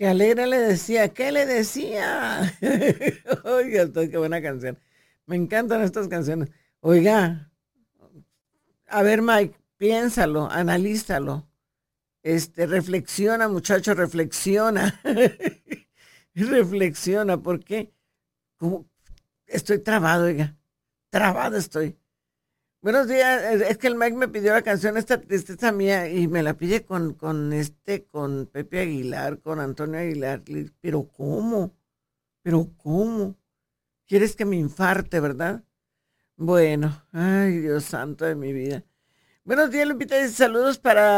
Que alegre le decía, ¿qué le decía? Oiga, qué buena canción. Me encantan estas canciones. Oiga, a ver, Mike, piénsalo, analízalo. Reflexiona, muchacho, reflexiona. Reflexiona, porque como estoy trabado, oiga. Trabado estoy. Buenos días, es que el Mike me pidió la canción esta tristeza mía y me la pide con Pepe Aguilar, con Antonio Aguilar. Pero ¿cómo? Pero ¿cómo? ¿Quieres que me infarte, verdad? Bueno, ay, Dios santo de mi vida. Buenos días, Lupita, dice saludos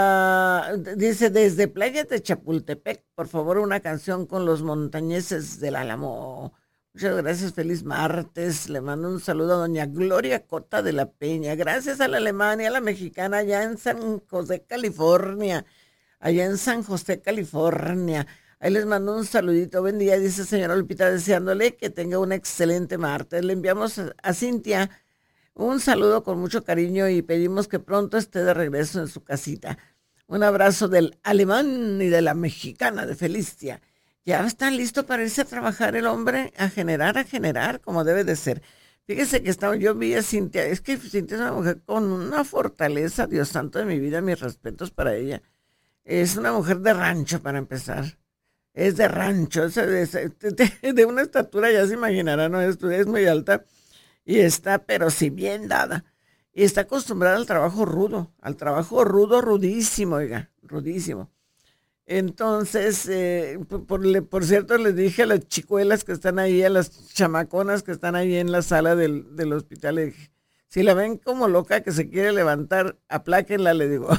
dice, desde Playa de Chapultepec, por favor, una canción con los montañeses del Álamo. Muchas gracias, feliz martes. Le mando un saludo a doña Gloria Cota de la Peña. Gracias a la Alemania, a la mexicana, allá en San José, California. Allá en San José, California. Ahí les mando un saludito. Buen día, dice señora Lupita, deseándole que tenga un excelente martes. Le enviamos a Cintia un saludo con mucho cariño y pedimos que pronto esté de regreso en su casita. Un abrazo del alemán y de la mexicana de Felicia. Ya está listo para irse a trabajar el hombre, a generar, como debe de ser. Fíjese que yo vi a Cintia, es que Cintia es una mujer con una fortaleza, Dios santo de mi vida, mis respetos para ella. Es una mujer de rancho para empezar. Es de rancho, de una estatura, ya se imaginará, no es muy alta. Y está, pero si bien dada. Y está acostumbrada al trabajo rudo, rudísimo, oiga, rudísimo. Entonces, por cierto, les dije a las chicuelas que están ahí, a las chamaconas que están ahí en la sala del hospital, le dije, si la ven como loca que se quiere levantar, apláquenla, le digo.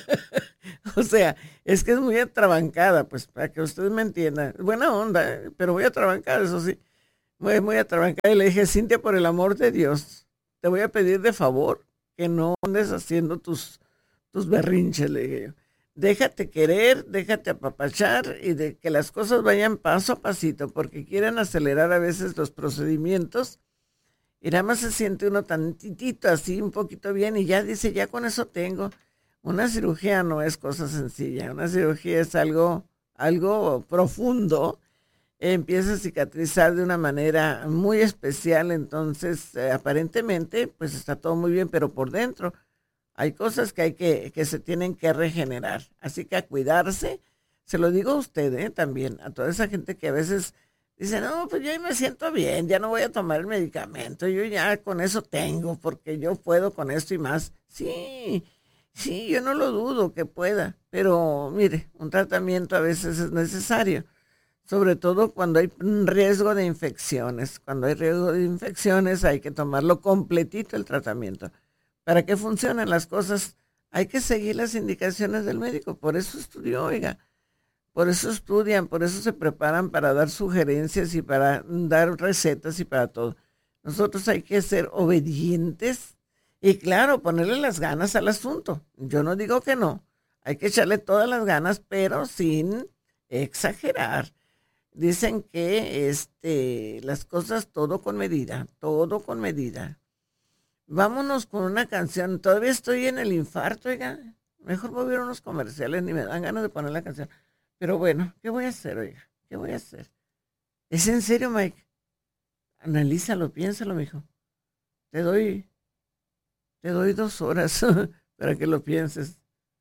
O sea, es que es muy atrabancada, pues, para que ustedes me entiendan. Buena onda, pero muy atrabancada, eso sí. Muy atrabancada. Y le dije, Cintia, por el amor de Dios, te voy a pedir de favor que no andes haciendo tus berrinches, le dije yo. Déjate querer, déjate apapachar y de que las cosas vayan paso a pasito, porque quieren acelerar a veces los procedimientos y nada más se siente uno tantitito así, un poquito bien y ya dice, ya con eso tengo. Una cirugía no es cosa sencilla, una cirugía es algo profundo, empieza a cicatrizar de una manera muy especial, entonces aparentemente pues está todo muy bien, pero por dentro hay cosas que se tienen que regenerar, así que a cuidarse, se lo digo a usted también, a toda esa gente que a veces dice, no, pues yo me siento bien, ya no voy a tomar el medicamento, yo ya con eso tengo, porque yo puedo con esto y más. Sí, yo no lo dudo que pueda, pero mire, un tratamiento a veces es necesario, sobre todo cuando hay un riesgo de infecciones. Cuando hay riesgo de infecciones hay que tomarlo completito el tratamiento. Para que funcionen las cosas hay que seguir las indicaciones del médico. Por eso estudió, oiga. Por eso estudian, por eso se preparan para dar sugerencias y para dar recetas y para todo. Nosotros hay que ser obedientes y claro, ponerle las ganas al asunto. Yo no digo que no. Hay que echarle todas las ganas, pero sin exagerar. Dicen que las cosas todo con medida, todo con medida. Vámonos con una canción. Todavía estoy en el infarto, oiga. Mejor voy a ver unos comerciales, ni me dan ganas de poner la canción. Pero bueno, ¿qué voy a hacer, oiga? ¿Qué voy a hacer? ¿Es en serio, Mike? Analízalo, piénsalo, mijo. Te doy 2 horas para que lo pienses.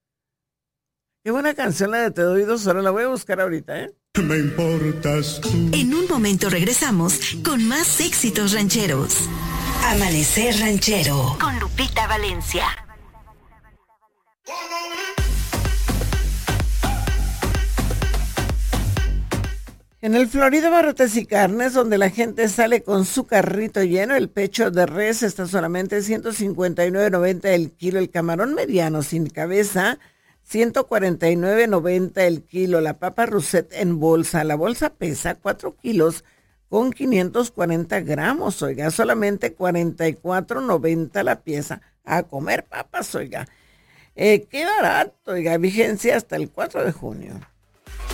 Qué buena canción la de Te doy 2 horas. La voy a buscar ahorita, ¿eh? Me importas tú. En un momento regresamos con más éxitos rancheros. Amanecer Ranchero con Lupita Valencia. En el Florida Barrotes y Carnes, donde la gente sale con su carrito lleno, el pecho de res está solamente $159.90 el kilo, el camarón mediano sin cabeza, $149.90 el kilo, la papa Russet en bolsa, la bolsa pesa 4 kilos con 540 gramos, oiga, solamente $44.90 la pieza. A comer papas, oiga. Qué barato, oiga, vigencia hasta el 4 de junio.